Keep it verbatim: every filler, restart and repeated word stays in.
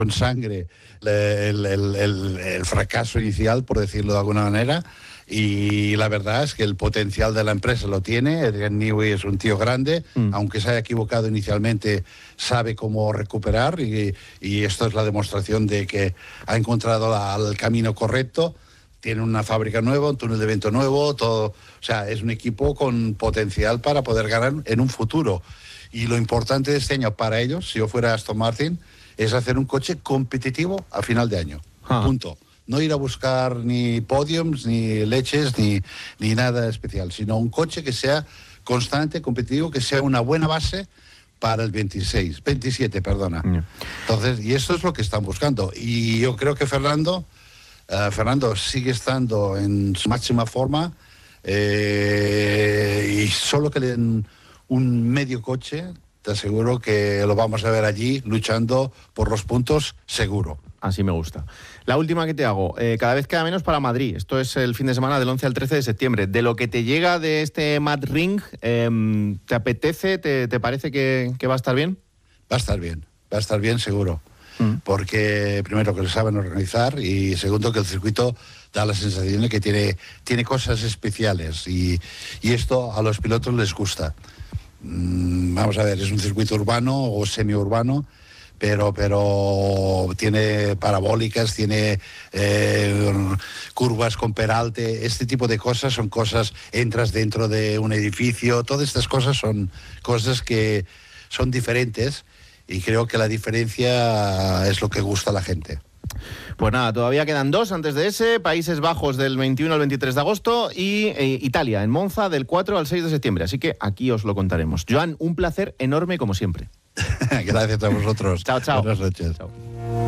con sangre el, el, el, el fracaso inicial, por decirlo de alguna manera, y la verdad es que el potencial de la empresa lo tiene. Adrian Newey es un tío grande, mm. aunque se haya equivocado inicialmente, sabe cómo recuperar, y, y esto es la demostración de que ha encontrado la, el camino correcto. Tiene una fábrica nueva, un túnel de viento nuevo, todo, o sea, es un equipo con potencial para poder ganar en un futuro. Y lo importante de este año para ellos, si yo fuera Aston Martin, es hacer un coche competitivo a final de año. Ah. Punto. No ir a buscar ni podiums, ni leches, ni, ni nada especial, sino un coche que sea constante, competitivo, que sea una buena base para el veintiséis, veintisiete, perdona. Yeah. Entonces, y esto es lo que están buscando. Y yo creo que Fernando, uh, Fernando sigue estando en su máxima forma, eh, y solo que le den un medio coche, te aseguro que lo vamos a ver allí luchando por los puntos, seguro. Así me gusta. La última que te hago, eh, cada vez queda menos para Madrid. Esto es el fin de semana del once al trece de septiembre. De lo que te llega de este Mad Ring, eh, ¿te apetece? ¿Te, te parece que, que va a estar bien? Va a estar bien, va a estar bien seguro. Mm. Porque primero que lo saben organizar, y segundo que el circuito da la sensación de que tiene, tiene cosas especiales, y, y esto a los pilotos les gusta. Mm, vamos a ver, es un circuito urbano o semiurbano, pero pero tiene parabólicas, tiene eh, curvas con peralte, este tipo de cosas son cosas, entras dentro de un edificio, todas estas cosas son cosas que son diferentes, y creo que la diferencia es lo que gusta a la gente. Pues nada, todavía quedan dos antes de ese, Países Bajos del veintiuno al veintitrés de agosto y eh, Italia, en Monza, del cuatro al seis de septiembre, así que aquí os lo contaremos. Joan, un placer enorme como siempre. Gracias a vosotros. Chao, chao. Buenas noches. Chao.